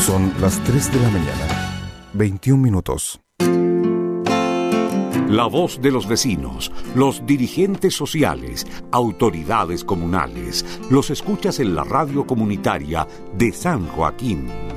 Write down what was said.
Son las 3 de la mañana, 21 minutos. La voz de los vecinos, los dirigentes sociales, autoridades comunales, los escuchas en la radio comunitaria de San Joaquín.